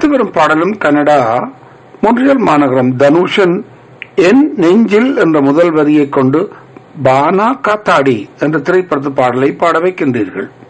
அடுத்து வரும் பாடலும் கனடா மொன்றியல் மாநகரம் தனுஷன் என் நெஞ்சில் என்ற முதல் வரியை கொண்டு பானா காத்தாடி என்ற திரைப்படத்து பாடலை பாட வைக்கின்றீர்கள்.